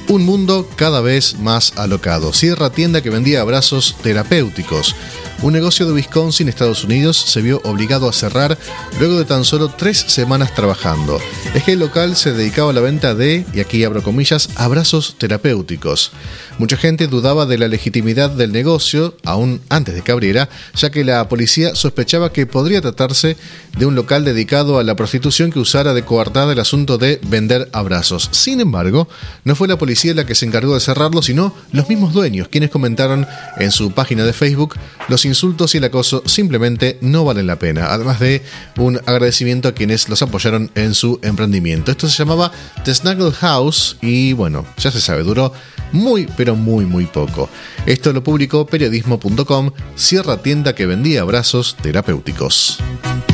Un mundo cada vez más alocado. Cierra tienda que vendía abrazos terapéuticos. Un negocio de Wisconsin, Estados Unidos, se vio obligado a cerrar luego de tan solo 3 semanas trabajando. Es que el local se dedicaba a la venta de, y aquí abro comillas, abrazos terapéuticos. Mucha gente dudaba de la legitimidad del negocio, aún antes de que abriera, ya que la policía sospechaba que podría tratarse de un local dedicado a la prostitución que usara de coartada el asunto de vender abrazos. Sin embargo, no fue la policía la que se encargó de cerrarlo, sino los mismos dueños, quienes comentaron en su página de Facebook: los insultos y el acoso simplemente no valen la pena, además de un agradecimiento a quienes los apoyaron en su emprendimiento. Esto se llamaba The Snuggle House y bueno, ya se sabe, duró muy poco. Esto lo publicó periodismo.com. Cierra tienda que vendía abrazos terapéuticos.